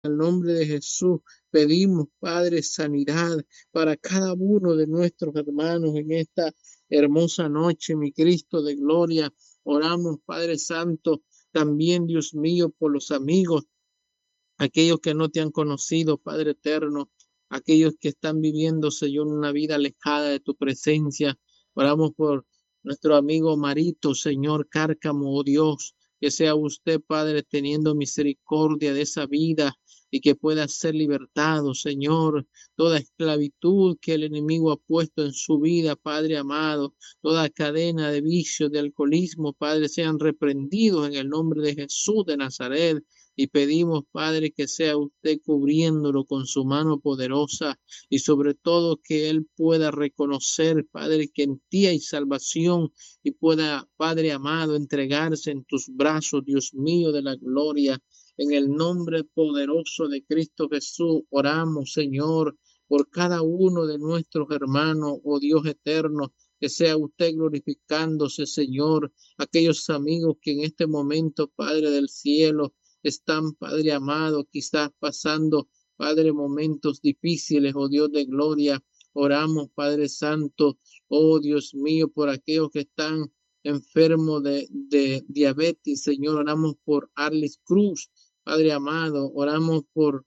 En el nombre de Jesús pedimos, Padre, sanidad para cada uno de nuestros hermanos en esta hermosa noche, mi Cristo de gloria. Oramos, Padre Santo, también, Dios mío, por los amigos, aquellos que no te han conocido, Padre eterno, aquellos que están viviendo, Señor, una vida alejada de tu presencia. Oramos por nuestro amigo Marito, Señor Cárcamo, oh Dios, que sea usted, Padre, teniendo misericordia de esa vida y que pueda ser libertado, Señor, toda esclavitud que el enemigo ha puesto en su vida, Padre amado, toda cadena de vicio, de alcoholismo, Padre, sean reprendidos en el nombre de Jesús de Nazaret. Y pedimos, Padre, que sea usted cubriéndolo con su mano poderosa y sobre todo que él pueda reconocer, Padre, que en ti hay salvación y pueda, Padre amado, entregarse en tus brazos, Dios mío de la gloria. En el nombre poderoso de Cristo Jesús, oramos, Señor, por cada uno de nuestros hermanos, oh Dios eterno, que sea usted glorificándose, Señor, aquellos amigos que en este momento, Padre del cielo, están, Padre amado, quizás pasando, Padre, momentos difíciles, oh Dios de gloria. Oramos, Padre Santo, oh Dios mío, por aquellos que están enfermos de diabetes, Señor. Oramos por Arlis Cruz, Padre amado. Oramos por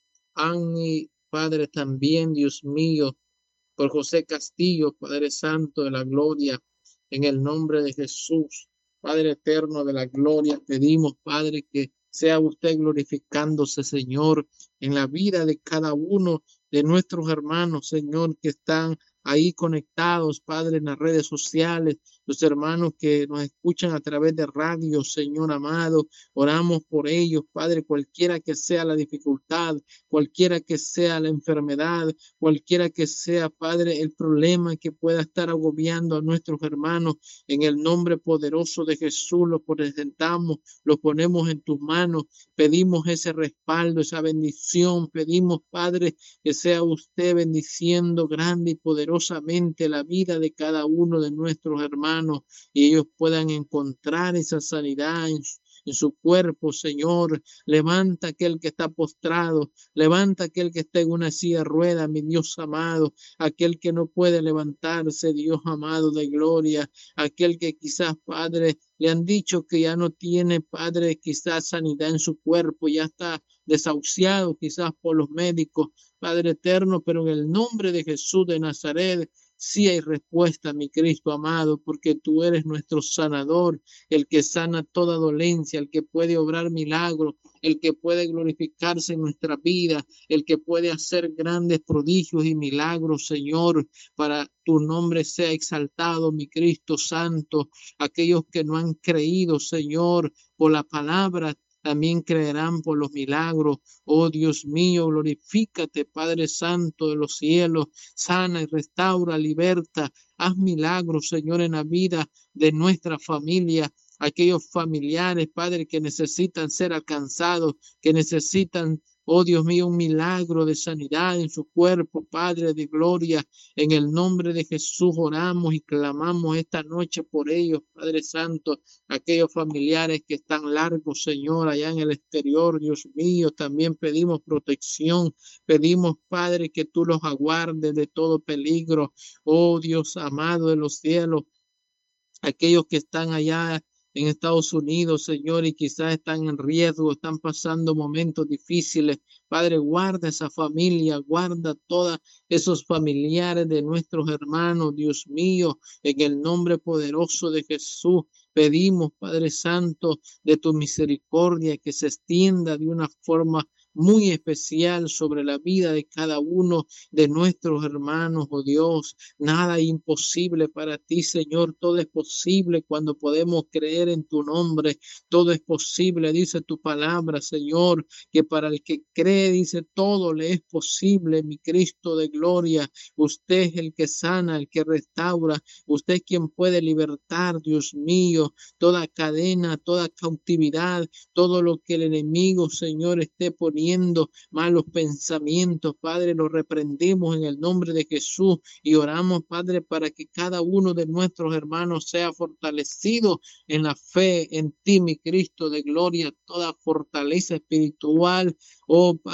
Annie, Padre, también, Dios mío, por José Castillo, Padre Santo de la gloria, en el nombre de Jesús, Padre eterno de la gloria, pedimos, Padre, que sea usted glorificándose, Señor, en la vida de cada uno de nuestros hermanos, Señor, que están ahí conectados, Padre, en las redes sociales, los hermanos que nos escuchan a través de radio, Señor amado, oramos por ellos, Padre, cualquiera que sea la dificultad, cualquiera que sea la enfermedad, cualquiera que sea, Padre, el problema que pueda estar agobiando a nuestros hermanos, en el nombre poderoso de Jesús lo presentamos, lo ponemos en tus manos, pedimos ese respaldo, esa bendición, pedimos, Padre, que sea usted bendiciendo grande y poderosamente la vida de cada uno de nuestros hermanos y ellos puedan encontrar esa sanidad en su cuerpo, Señor. Levanta aquel que está postrado, levanta aquel que está en una silla de ruedas, mi Dios amado, aquel que no puede levantarse, Dios amado de gloria, aquel que quizás, Padre, le han dicho que ya no tiene, Padre, quizás sanidad en su cuerpo, ya está desahuciado quizás por los médicos, Padre eterno, pero en el nombre de Jesús de Nazaret, sí hay respuesta, mi Cristo amado, porque tú eres nuestro sanador, el que sana toda dolencia, el que puede obrar milagros, el que puede glorificarse en nuestra vida, el que puede hacer grandes prodigios y milagros, Señor, para tu nombre sea exaltado, mi Cristo Santo. Aquellos que no han creído, Señor, por la palabra, también creerán por los milagros. Oh Dios mío, glorifícate, Padre Santo de los cielos, sana y restaura, liberta, haz milagros, Señor, en la vida de nuestra familia, aquellos familiares, Padre, que necesitan ser alcanzados, que necesitan, oh Dios mío, un milagro de sanidad en su cuerpo, Padre de gloria. En el nombre de Jesús oramos y clamamos esta noche por ellos, Padre Santo, aquellos familiares que están largos, Señor, allá en el exterior, Dios mío, también pedimos protección, pedimos, Padre, que tú los aguardes de todo peligro, oh Dios amado de los cielos, aquellos que están allá en Estados Unidos, Señor, y quizás están en riesgo, están pasando momentos difíciles. Padre, guarda esa familia, guarda todos esos familiares de nuestros hermanos, Dios mío, en el nombre poderoso de Jesús. Pedimos, Padre Santo, de tu misericordia que se extienda de una forma muy especial sobre la vida de cada uno de nuestros hermanos, oh Dios. Nada imposible para ti, Señor. Todo es posible cuando podemos creer en tu nombre. Todo es posible, dice tu palabra, Señor, que para el que cree, dice, todo le es posible, mi Cristo de gloria. Usted es el que sana, el que restaura. Usted es quien puede libertar, Dios mío. juicio, toda cadena, toda cautividad, todo lo que el enemigo, Señor, esté poniendo, malos pensamientos, Padre, los reprendemos en el nombre de Jesús y oramos, Padre, para que cada uno de nuestros hermanos sea fortalecido en la fe en ti, mi Cristo de gloria, toda fortaleza espiritual, oh